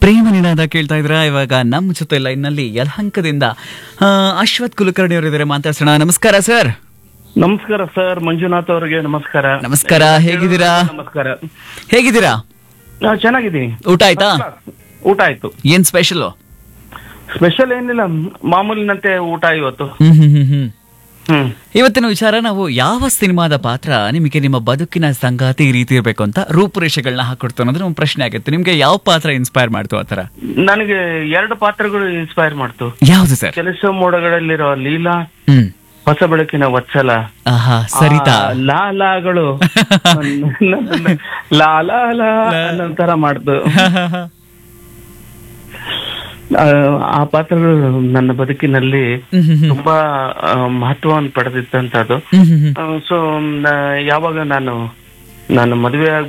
ಪ್ರೇಮ ನಿನಾದ ಕೇಳ್ತಾ ಇದ್ರ. ಇವಾಗ ನಮ್ಮ ಜೊತೆ ಲೈನ್ ನಲ್ಲಿ ಯಲಹಂಕದಿಂದ ಅಶ್ವಥ್ ಕುಲಕರ್ಣಿ ಅವರಿದ್ದಾರೆ, ಮಾತಾಡ್ಸೋಣ. ನಮಸ್ಕಾರ ಸರ್. ನಮಸ್ಕಾರ ಸರ್, ಮಂಜುನಾಥ್ ಅವರಿಗೆ ನಮಸ್ಕಾರ. ನಮಸ್ಕಾರ, ಹೇಗಿದ್ದೀರಾ? ನಮಸ್ಕಾರ, ಹೇಗಿದ್ದೀರಾ? ಚೆನ್ನಾಗಿದ್ದೀನಿ. ಊಟ ಆಯ್ತಾ? ಊಟ ಆಯ್ತು. ಏನ್ ಸ್ಪೆಷಲ್? ಸ್ಪೆಷಲ್ ಏನಿಲ್ಲ, ಮಾಮೂಲಿನಂತೆ ಊಟ ಇವತ್ತು. ಇವತ್ತಿನ ವಿಚಾರ, ನಾವು ಯಾವ ಸಿನಿಮಾದ ಪಾತ್ರ ನಿಮಗೆ ನಿಮ್ಮ ಬದುಕಿನ ಸಂಗಾತಿ ಈ ರೀತಿ ಇರ್ಬೇಕು ಅಂತ ರೂಪುರೇಷೆಗಳನ್ನ ಹಾಕೊಡ್ತು ಅನ್ನೋದು ನಮ್ಮ ಪ್ರಶ್ನೆ ಆಗುತ್ತೆ. ನಿಮ್ಗೆ ಯಾವ ಪಾತ್ರ ಇನ್ಸ್ಪೈರ್ ಮಾಡ್ತು? ಆತರ ನನಗೆ 2 ಪಾತ್ರಗಳು ಇನ್ಸ್ಪೈರ್ ಮಾಡ್ತು. ಯಾವ್ದು ಸರ್? ಕೆಲಸ ಮೋಡಗಳಲ್ಲಿರೋ ಲೀಲಾ, ಹೊಸ ಬೆಳಕಿನ ವತ್ಸಲ, ಸರಿತಾ ಲಾಲಾಗಳು ಲಾಲಾ ಅನ್ನೋ ಮಾಡ್ತು. ಆ ಪಾತ್ರಗಳು ನನ್ನ ಬದುಕಿನಲ್ಲಿ ತುಂಬಾ ಮಹತ್ವವನ್ನು ಪಡೆದಿತ್ತಂತದ್ದು. ಸೊ ಯಾವಾಗ ನಾನು ಮದುವೆ